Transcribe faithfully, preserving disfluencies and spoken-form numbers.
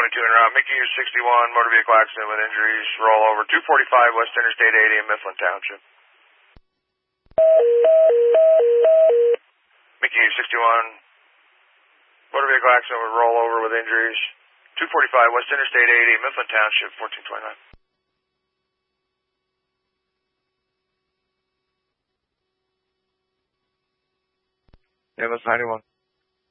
twenty-two en route. Mickey sixty-one, motor vehicle accident with injuries. Roll over two forty-five West Interstate eighty in Mifflin Township. Mickey sixty-one, motor vehicle accident with rollover with injuries. two forty-five West Interstate eighty, Mifflin Township, fourteen twenty-nine. Yeah, that's ninety-one.